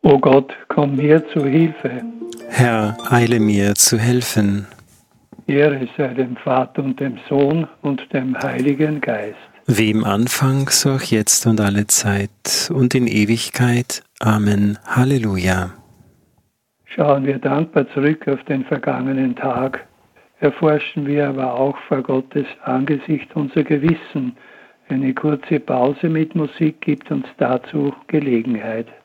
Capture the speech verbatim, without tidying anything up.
O Gott, komm mir zu Hilfe. Herr, eile mir zu helfen. Ehre sei dem Vater und dem Sohn und dem Heiligen Geist. Wie im Anfang, so auch jetzt und alle Zeit und in Ewigkeit. Amen. Halleluja. Schauen wir dankbar zurück auf den vergangenen Tag, erforschen wir aber auch vor Gottes Angesicht unser Gewissen. Eine kurze Pause mit Musik gibt uns dazu Gelegenheit.